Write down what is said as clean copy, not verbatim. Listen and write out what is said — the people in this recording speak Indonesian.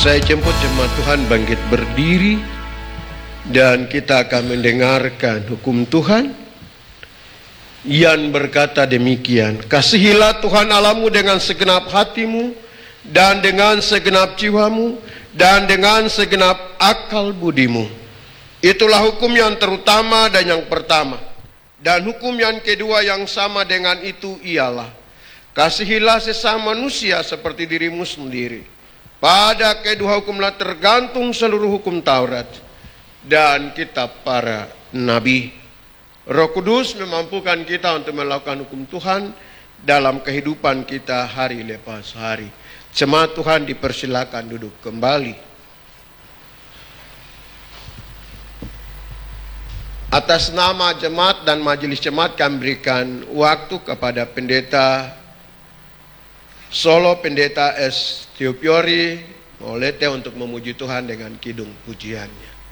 Saya jemput jemaat Tuhan bangkit berdiri dan kita akan mendengarkan hukum Tuhan yang berkata demikian. Kasihilah Tuhan Allahmu dengan segenap hatimu dan dengan segenap jiwamu dan dengan segenap akal budimu. Itulah hukum yang terutama dan yang pertama. Dan hukum yang kedua yang sama dengan itu ialah kasihilah sesama manusia seperti dirimu sendiri. Pada kedua hukumlah tergantung seluruh hukum Taurat dan kitab para nabi. Roh Kudus memampukan kita untuk melakukan hukum Tuhan dalam kehidupan kita hari lepas hari. Jemaat Tuhan dipersilakan duduk kembali. Atas nama jemaat dan majelis jemaat kami berikan waktu kepada Pendeta Solo, Pendeta S. Theopiori Maulete untuk memuji Tuhan dengan kidung pujiannya.